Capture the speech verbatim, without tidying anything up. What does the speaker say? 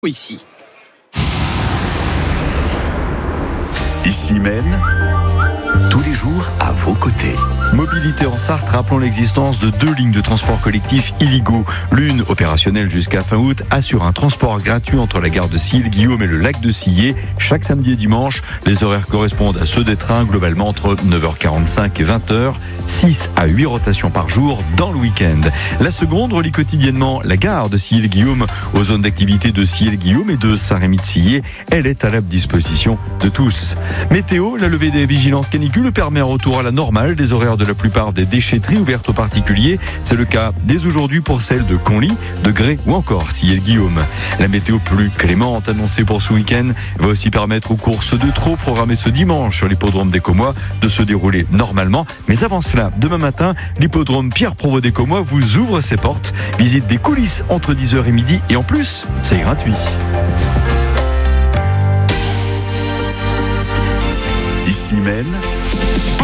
Ici. Ici Maine, tous les jours à vos côtés. Mobilité en Sarthe, rappelons l'existence de deux lignes de transport collectif illégaux. L'une, opérationnelle jusqu'à fin août, assure un transport gratuit entre la gare de Sille-Guillaume et le lac de Sillé, chaque samedi et dimanche. Les horaires correspondent à ceux des trains, globalement entre neuf heures quarante-cinq et vingt heures, six à huit rotations par jour dans le week-end. La seconde relie quotidiennement la gare de Sille-Guillaume aux zones d'activité de Sille-Guillaume et de Saint-Rémy-de-Sillé. Elle est à la disposition de tous. Météo, la levée des vigilances canicule permet un retour à la normale des horaires de la plupart des déchetteries ouvertes aux particuliers. C'est le cas dès aujourd'hui pour celles de Conly, de Grès ou encore Sille-Guillaume. La météo plus clémente annoncée pour ce week-end va aussi permettre aux courses de trot programmées ce dimanche sur l'hippodrome des Commois de se dérouler normalement. Mais avant cela, demain matin, l'hippodrome Pierre Provost des Commois vous ouvre ses portes. Visite des coulisses entre dix heures et midi et en plus, c'est gratuit. Ici Maine.